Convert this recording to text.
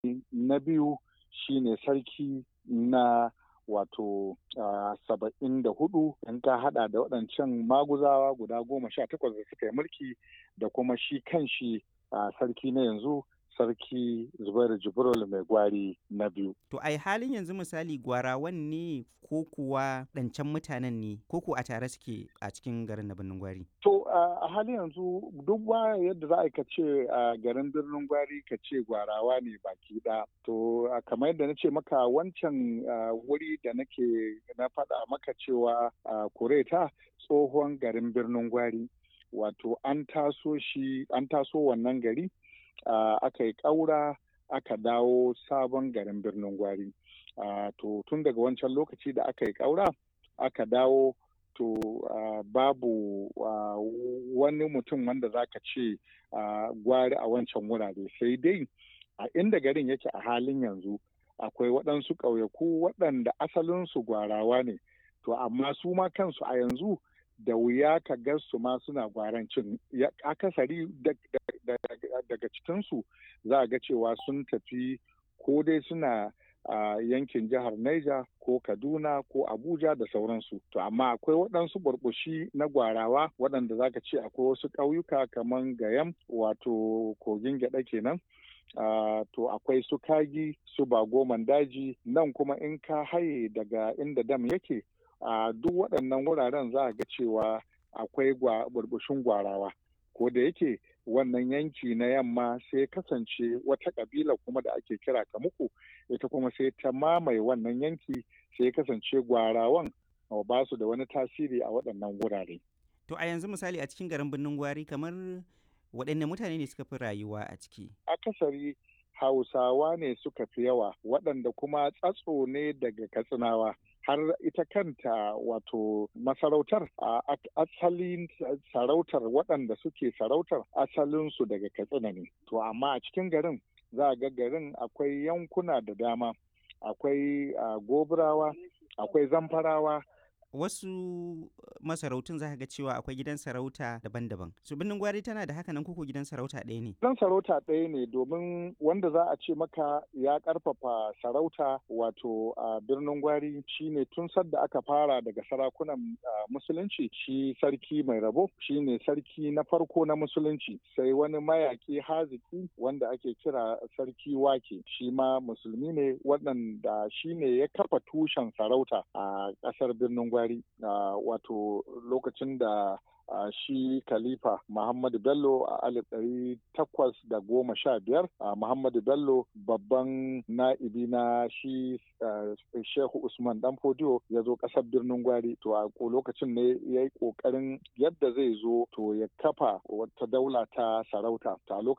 na biyu shine sarki na 74 in ka hada da waɗancan maguzawa guda 18 da suka yi mulki da kuma shi kanshi sarki na yanzu sarki Zubairu Jibril mai gwari na biyu. To ai halin yanzu misali gwarawan ne ko kuwa ɗancan mutanen ne ko ku a tare suke a cikin garin na Birnin Gwari? To a halin yanzu duk ba yadda za a ce a garin Birnin Gwari ka ce gwarawa ne baki ɗaya. To kamar yadda na ce maka wancan wuri da na faɗa maka cewa Kureta tsohon garin Birnin Gwari. Wato an taso wannan gari aka yi ƙaura aka dawo sabon garin Birnin Gwari. To tun daga wancan lokaci da aka yi ƙaura aka dawo to babu wani mutum wanda za ka ce gwari a wancan wurare, sai dai a inda garin yake a halin yanzu akwai waɗansu ƙauyaku waɗanda asalinsu gwarawa ne, to amma su ma kansu a yanzu da wuya ka ga su ma suna gwarancin. Akasari daga cikinsu za a ga cewa sun tafi ko dai suna yankin jihar Niger ko Kaduna ko Abuja da sauransu. To amma akwai waɗansu burbushi na gwarawa waɗanda za ka ce akwai wasu ƙauyuka kamar Gayam wato kogin gyaɗa kenan. To akwai su Kagi su Bagoman daji nan kuma in ka haye daga inda dam yake duk waɗannan wuraren za a ga cewa akwai burbushin gwarawa. Ko da yake wannan yanki na yamma sai kasance wata kabila kuma da ake kira Kamuku ita kuma sai ta mamaye wannan yanki sai kasance gwarawan ba su da wani tasiri a waɗannan wurare. To a yanzu misali a cikin garin Birnin Gwari kamar waɗanne mutane ne suka fi rayuwa a ciki? Akasari Hausawa ne suka fi yawa waɗanda kuma tsatso ne daga Katsinawa. Har ita kanta wato masarautar asalin sarautar waɗanda suke sarautar asalinsu daga Katsina ne. To amma a cikin garin za a ga garin akwai yankuna da dama, akwai Gobirawa, akwai Zamfarawa. Wasu masarautun za ka ga cewa akwai gidan sarauta daban-daban. Su Birnin Gwari tana da haka nan koko gidan sarauta ɗaya ne? Gidan sarauta ɗaya ne domin wanda za a ce maka ya ƙarfafa sarauta wato a Birnin Gwari shine tun sadda aka fara daga sarakunan musulunci shi sarki mai rabo shine sarki na farko na musulunci, sai wani mayaki haziki wanda ake kira sarki wake shi ma musulmi ne waɗanda shine ya kafa tushen sarauta a ƙasar Birnin Gwari. Wato lokacin da shi Khalifa Muhammadu Bello a 1815 Muhammadu Bello babban na'ibi na shi Shehu Usman Dan Fodiyo ya zo ƙasar Birnin Gwari, to a lokacin ne ya yi ƙoƙarin yadda zai zo to ya kafa wata daula ta sarauta.